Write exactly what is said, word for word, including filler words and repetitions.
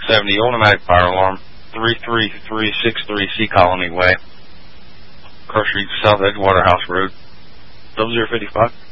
seventy automatic fire alarm, three three three six three C Colony Way, Cross Street, South Edgewater House Road, double zero fifty-five.